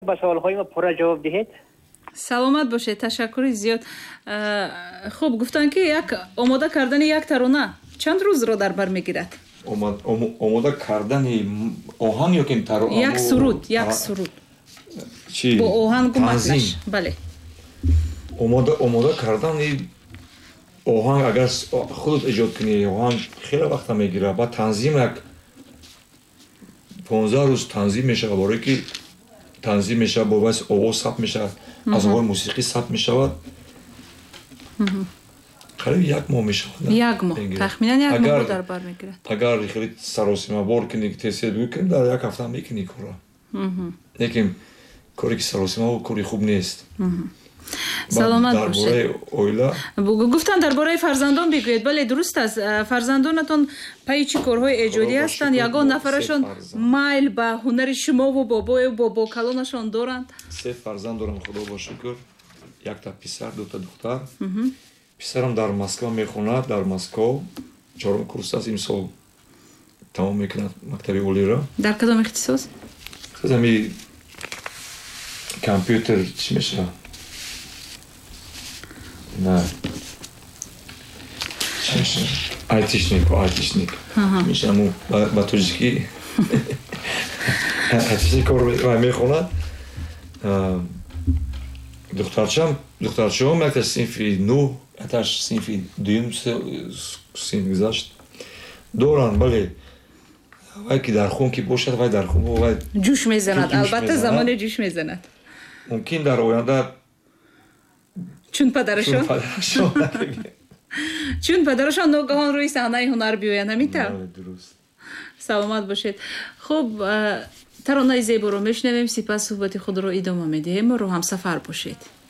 با سوال‌های ما پورا جواب دهید. سلامت باشید. تشکر زیاد. خوب گفتن که یک آماده کردن یک ترانه چند روز رو در بر میگیرد؟ آماده کردن آهنگ یا که ترانه؟ یک سرود. چی؟ با آهنگ و متنش. بله. آماده کردن آهنگ اگر خودت ایجاد کنی آهنگ خیلی وقت میگیره. بعد تنظیم یک 15 روز تنظیم میشه برای که تنظیم میشه با واسه آواز ثبت میشه از آواز موسیقی ثبت میشود. قریب یک ماه میشود. یک ماه. تخمینا یک ماه در بر میگیره. اگر خیلی سراسیمه بار کنی که تست بکنی در یک هفته میکنی کارا. لیکن کاری که سراسیمه و کاری خوب نیست. سلامت باشید. درباره اویلا گفتن درباره فرزندان بگویید. بله درست است. فرزندانتون پای چه کارهای ایجادی هستند؟ یگان نفرشون مایل به هنر شما و بابا کلانشان دارند؟ 3 فرزند دارم خدا با شکر. یک تا پسر 2 تا دختر. پسرم در مسکو میخواند. در مسکو 4 کورس است امسال تمام میکند مکتب اولی را. در کدام اختصاص؟ خدمی کامپیوتر چی میشه؟ نه آیتیشنیک میشم با توجیکی آیتیشنیک رو میخوند. دخترچه‌ام یک صنفی 9 اتش صنفی 2 صنف گذشت دوران. بله وای که در خون که باشد وای در خون وای جوش میزند. البته زمان جوش میزند. ممکن در آینده چون پدرشان ناگهان روی صحنه هنر بیاین همیتا. درست. سلامت باشید. خب ترانه زیبا رو میشنویم. سپس صحبت خود رو ادامه میدیم. رو هم سفر باشید.